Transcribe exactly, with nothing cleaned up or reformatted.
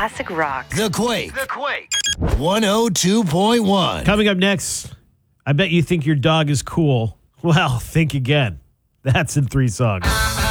classic rock. The Quake. The Quake. one oh two point one. Coming up next, I bet you think your dog is cool. Well, think again. That's in three songs.